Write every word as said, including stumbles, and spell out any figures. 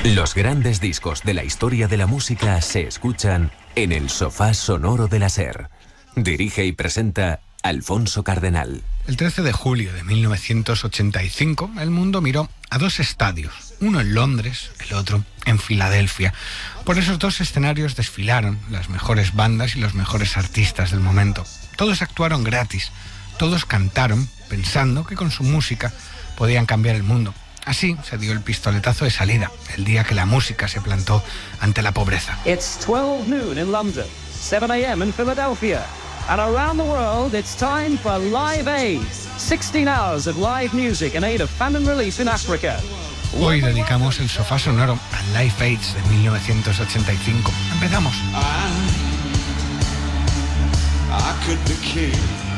Los grandes discos de la historia de la música se escuchan en el sofá sonoro de la SER. Dirige y presenta Alfonso Cardenal. El trece de julio de mil novecientos ochenta y cinco, el mundo miró a dos estadios, uno en Londres, el otro en Filadelfia. Por esos dos escenarios desfilaron las mejores bandas y los mejores artistas del momento. Todos actuaron gratis, todos cantaron pensando que con su música podían cambiar el mundo. Así se dio el pistoletazo de salida, el día que la música se plantó ante la pobreza. It's twelve noon in London, seven a m in Philadelphia. And around the world, it's time for Live Aid. sixteen hours of live music in aid of famine relief in Africa. Hoy dedicamos el sofá sonoro a Live Aid de mil novecientos ochenta y cinco. Empezamos. I, I could be king.